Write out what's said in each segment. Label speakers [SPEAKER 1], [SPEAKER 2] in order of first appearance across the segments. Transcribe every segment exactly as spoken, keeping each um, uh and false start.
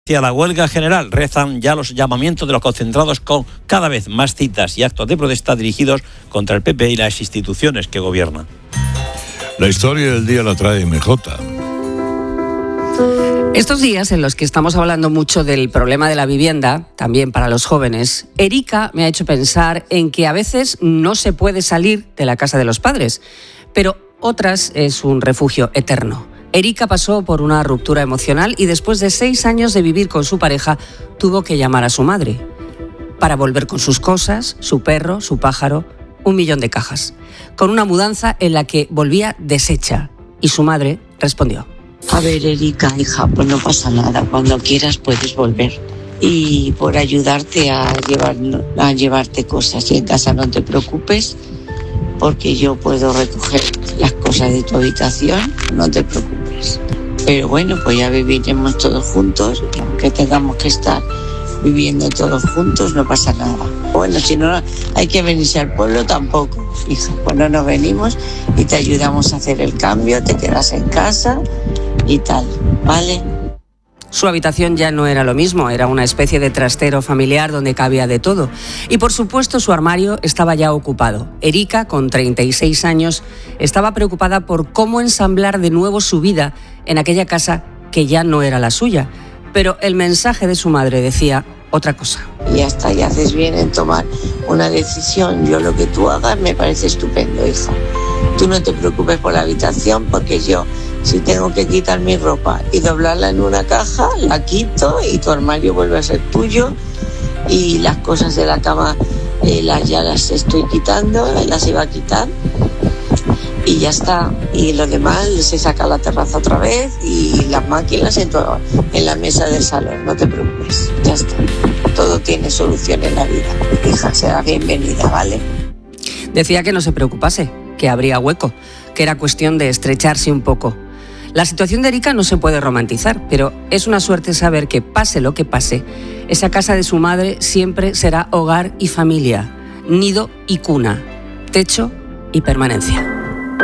[SPEAKER 1] Hacia la huelga general rezan ya los llamamientos de los concentrados con cada vez más citas y actos de protesta dirigidos contra el P P y las instituciones que gobiernan.
[SPEAKER 2] La historia del día la trae M J.
[SPEAKER 3] Estos días en los que estamos hablando mucho del problema de la vivienda, también para los jóvenes, Erika me ha hecho pensar en que a veces no se puede salir de la casa de los padres, pero otras es un refugio eterno. Erika pasó por una ruptura emocional y después de seis años de vivir con su pareja, tuvo que llamar a su madre para volver con sus cosas, su perro, su pájaro, un millón de cajas, con una mudanza en la que volvía deshecha. Y su madre respondió:
[SPEAKER 4] A ver, Erika, hija, pues no pasa nada, cuando quieras puedes volver. Y por ayudarte a, llevar, a llevarte cosas y en casa no te preocupes, porque yo puedo recoger las cosas de tu habitación, no te preocupes. Pero bueno, pues ya viviremos todos juntos, y aunque tengamos que estar viviendo todos juntos, no pasa nada. Bueno, si no hay que venirse al pueblo tampoco, hija, pues no nos venimos y te ayudamos a hacer el cambio, te quedas en casa y tal, ¿vale?
[SPEAKER 3] Su habitación ya no era lo mismo, era una especie de trastero familiar donde cabía de todo. Y por supuesto su armario estaba ya ocupado. Erika, con treinta y seis años, estaba preocupada por cómo ensamblar de nuevo su vida en aquella casa que ya no era la suya. Pero el mensaje de su madre decía otra cosa.
[SPEAKER 4] Y ya está, y haces bien en tomar una decisión. Yo lo que tú hagas me parece estupendo, hija. Tú no te preocupes por la habitación, porque yo, si tengo que quitar mi ropa y doblarla en una caja, la quito y tu armario vuelve a ser tuyo. Y las cosas de la cama eh, las, ya las estoy quitando, las iba a quitar. Y ya está. Y lo demás se saca a la terraza otra vez y las máquinas en, todo, en la mesa del salón. No te preocupes, ya está. Todo tiene solución en la vida. Hija, será bienvenida, ¿vale?
[SPEAKER 3] Decía que no se preocupase, que habría hueco, que era cuestión de estrecharse un poco. La situación de Erika no se puede romantizar, pero es una suerte saber que, pase lo que pase, esa casa de su madre siempre será hogar y familia, nido y cuna, techo y permanencia.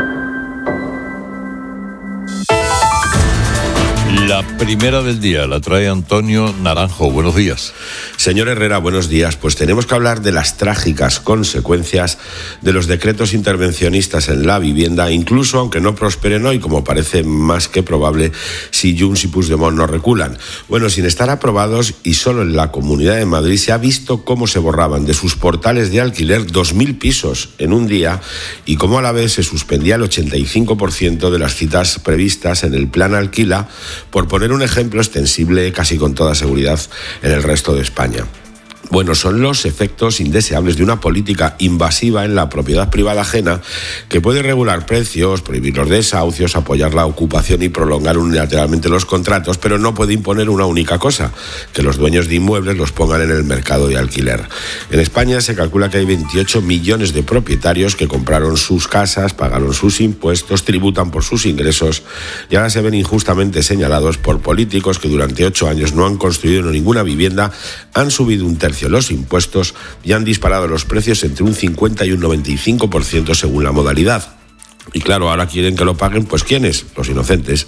[SPEAKER 2] La primera del día la trae Antonio Naranjo. Buenos días.
[SPEAKER 5] Señor Herrera, buenos días. Pues tenemos que hablar de las trágicas consecuencias de los decretos intervencionistas en la vivienda, incluso aunque no prosperen hoy, como parece más que probable si Junts y Puigdemont no reculan. Bueno, sin estar aprobados, y solo en la Comunidad de Madrid se ha visto cómo se borraban de sus portales de alquiler dos mil pisos en un día y cómo a la vez se suspendía el ochenta y cinco por ciento de las citas previstas en el Plan Alquila, por poner un ejemplo extensible casi con toda seguridad en el resto de España. Bueno, son los efectos indeseables de una política invasiva en la propiedad privada ajena que puede regular precios, prohibir los desahucios, apoyar la ocupación y prolongar unilateralmente los contratos, pero no puede imponer una única cosa: que los dueños de inmuebles los pongan en el mercado de alquiler. En España se calcula que hay veintiocho millones de propietarios que compraron sus casas, pagaron sus impuestos, tributan por sus ingresos y ahora se ven injustamente señalados por políticos que durante ocho años no han construido ninguna vivienda, han subido un tercio los impuestos y han disparado los precios entre un cincuenta y un noventa y cinco por ciento según la modalidad. Y claro, ahora quieren que lo paguen, pues ¿quiénes? Los inocentes.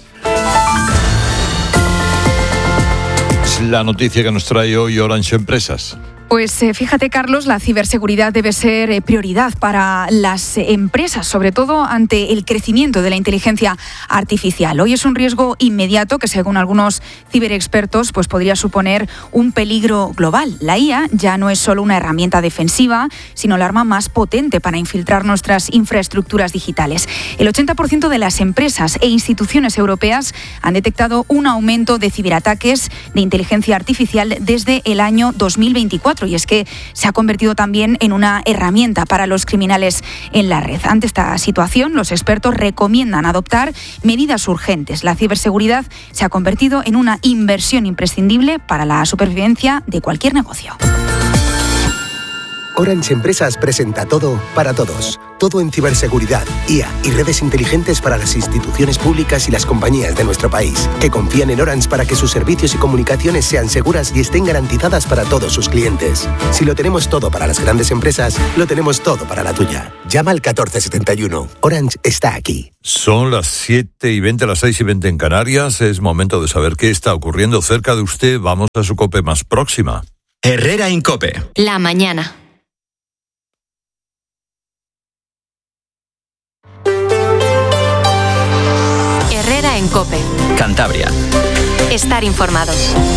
[SPEAKER 2] Es la noticia que nos trae hoy Orange Empresas.
[SPEAKER 6] Pues eh, fíjate, Carlos, la ciberseguridad debe ser eh, prioridad para las eh, empresas, sobre todo ante el crecimiento de la inteligencia artificial. Hoy es un riesgo inmediato que, según algunos ciberexpertos, pues podría suponer un peligro global. La I A ya no es solo una herramienta defensiva, sino el arma más potente para infiltrar nuestras infraestructuras digitales. El ochenta por ciento de las empresas e instituciones europeas han detectado un aumento de ciberataques de inteligencia artificial desde el año dos mil veinticuatro. Y es que se ha convertido también en una herramienta para los criminales en la red. Ante esta situación, los expertos recomiendan adoptar medidas urgentes. La ciberseguridad se ha convertido en una inversión imprescindible para la supervivencia de cualquier negocio.
[SPEAKER 7] Orange Empresas presenta todo para todos. Todo en ciberseguridad, I A y redes inteligentes para las instituciones públicas y las compañías de nuestro país, que confían en Orange para que sus servicios y comunicaciones sean seguras y estén garantizadas para todos sus clientes. Si lo tenemos todo para las grandes empresas, lo tenemos todo para la tuya. Llama al catorce setenta y uno. Orange está aquí.
[SPEAKER 2] Son las siete y veinte, las seis y veinte en Canarias. Es momento de saber qué está ocurriendo cerca de usted. Vamos a su COPE más próxima.
[SPEAKER 8] Herrera en COPE.
[SPEAKER 9] La mañana. Herrera en COPE.
[SPEAKER 8] Cantabria.
[SPEAKER 9] Estar informado.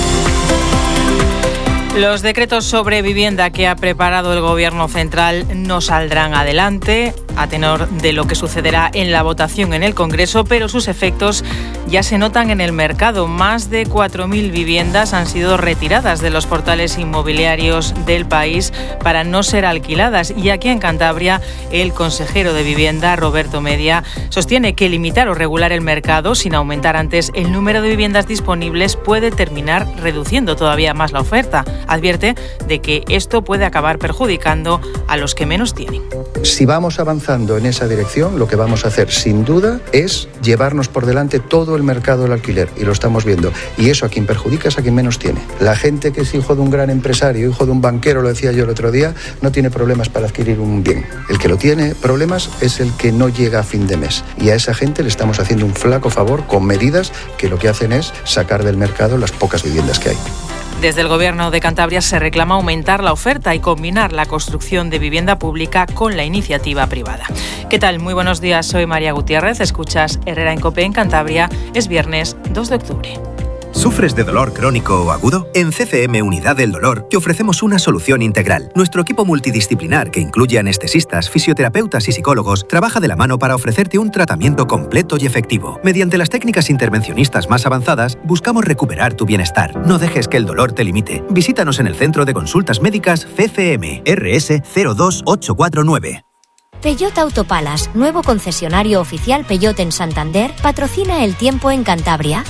[SPEAKER 10] Los decretos sobre vivienda que ha preparado el Gobierno central no saldrán adelante, a tenor de lo que sucederá en la votación en el Congreso, pero sus efectos ya se notan en el mercado. Más de cuatro mil viviendas han sido retiradas de los portales inmobiliarios del país para no ser alquiladas. Y aquí en Cantabria, el consejero de Vivienda, Roberto Media, sostiene que limitar o regular el mercado sin aumentar antes el número de viviendas disponibles puede terminar reduciendo todavía más la oferta. Advierte de que esto puede acabar perjudicando a los que menos tienen.
[SPEAKER 11] Si vamos avanzando en esa dirección, lo que vamos a hacer, sin duda, es llevarnos por delante todo el mercado del alquiler, y lo estamos viendo. Y eso a quien perjudica es a quien menos tiene. La gente que es hijo de un gran empresario, hijo de un banquero, lo decía yo el otro día, no tiene problemas para adquirir un bien. El que lo tiene problemas es el que no llega a fin de mes. Y a esa gente le estamos haciendo un flaco favor con medidas que lo que hacen es sacar del mercado las pocas viviendas que hay.
[SPEAKER 10] Desde el Gobierno de Cantabria se reclama aumentar la oferta y combinar la construcción de vivienda pública con la iniciativa privada. ¿Qué tal? Muy buenos días, soy María Gutiérrez, escuchas Herrera en COPE en Cantabria. Es viernes dos de octubre.
[SPEAKER 12] ¿Sufres de dolor crónico o agudo? En C C M Unidad del Dolor te ofrecemos una solución integral. Nuestro equipo multidisciplinar, que incluye anestesistas, fisioterapeutas y psicólogos, trabaja de la mano para ofrecerte un tratamiento completo y efectivo. Mediante las técnicas intervencionistas más avanzadas, buscamos recuperar tu bienestar. No dejes que el dolor te limite. Visítanos en el Centro de Consultas Médicas C C M, R S cero dos ocho cuatro nueve.
[SPEAKER 13] Peugeot Autopalas, nuevo concesionario oficial Peugeot en Santander, patrocina el tiempo en Cantabria.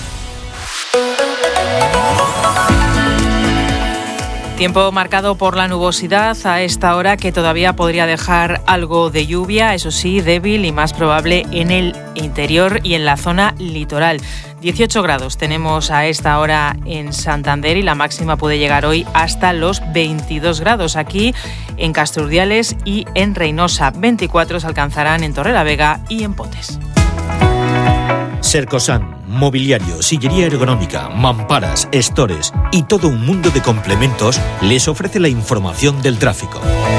[SPEAKER 10] Tiempo marcado por la nubosidad a esta hora, que todavía podría dejar algo de lluvia, eso sí, débil y más probable en el interior y en la zona litoral. dieciocho grados tenemos a esta hora en Santander y la máxima puede llegar hoy hasta los veintidós grados aquí en Castrurdiales y en Reynosa. veinticuatro se alcanzarán en Torrelavega y en Potes.
[SPEAKER 14] Sercosan, mobiliario, sillería ergonómica, mamparas, estores y todo un mundo de complementos les ofrece la información del tráfico.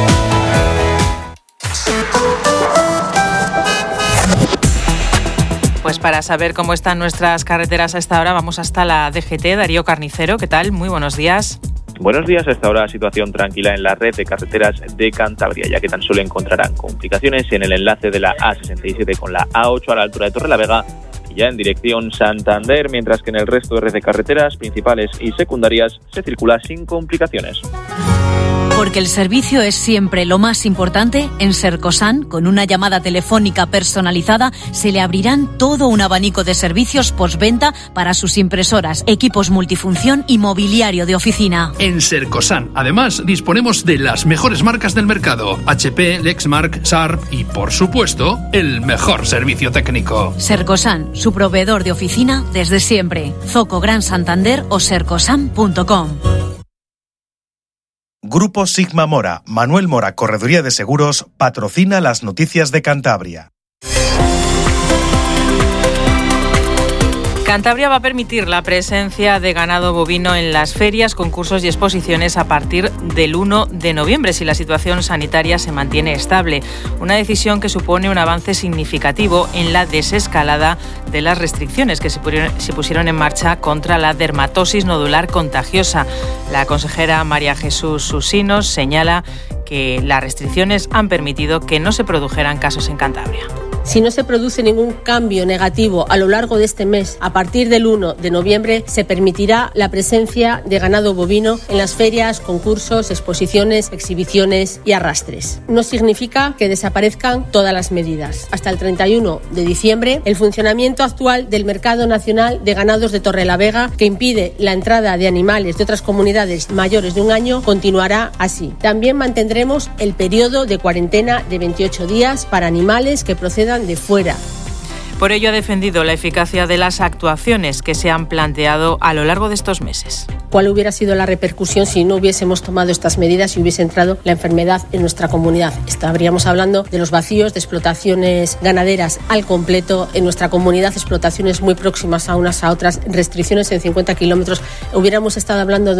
[SPEAKER 10] Pues para saber cómo están nuestras carreteras a esta hora, vamos hasta la D G T. Darío Carnicero, ¿qué tal? Muy buenos días.
[SPEAKER 15] Buenos días. A esta hora situación tranquila en la red de carreteras de Cantabria, ya que tan solo encontrarán complicaciones en el enlace de la A sesenta y siete con la A ocho a la altura de Torrelavega y ya en dirección Santander, mientras que en el resto de red de carreteras principales y secundarias se circula sin complicaciones.
[SPEAKER 16] Porque el servicio es siempre lo más importante, en Sercosan, con una llamada telefónica personalizada, se le abrirán todo un abanico de servicios postventa para sus impresoras, equipos multifunción y mobiliario de oficina.
[SPEAKER 17] En Sercosan, además, disponemos de las mejores marcas del mercado: H P, Lexmark, Sharp y, por supuesto, el mejor servicio técnico.
[SPEAKER 16] Sercosan, su proveedor de oficina desde siempre. Zoco Gran Santander o sercosan punto com.
[SPEAKER 18] Grupo Sigma Mora, Manuel Mora, Correduría de Seguros, patrocina las noticias de Cantabria.
[SPEAKER 10] Cantabria va a permitir la presencia de ganado bovino en las ferias, concursos y exposiciones a partir del uno de noviembre, si la situación sanitaria se mantiene estable. Una decisión que supone un avance significativo en la desescalada de las restricciones que se pusieron en marcha contra la dermatosis nodular contagiosa. La consejera María Jesús Susinos señala que las restricciones han permitido que no se produjeran casos en Cantabria.
[SPEAKER 19] Si no se produce ningún cambio negativo a lo largo de este mes, a partir del uno de noviembre se permitirá la presencia de ganado bovino en las ferias, concursos, exposiciones, exhibiciones y arrastres. No significa que desaparezcan todas las medidas. Hasta el treinta y uno de diciembre, el funcionamiento actual del Mercado Nacional de Ganados de Torrelavega, que impide la entrada de animales de otras comunidades mayores de un año, continuará así. También mantendremos el periodo de cuarentena de veintiocho días para animales que procedan de fuera.
[SPEAKER 10] Por ello ha defendido la eficacia de las actuaciones que se han planteado a lo largo de estos meses.
[SPEAKER 19] ¿Cuál hubiera sido la repercusión si no hubiésemos tomado estas medidas y hubiese entrado la enfermedad en nuestra comunidad? Estaríamos hablando de los vacíos de explotaciones ganaderas al completo en nuestra comunidad, explotaciones muy próximas a unas a otras, restricciones en cincuenta kilómetros. Hubiéramos estado hablando de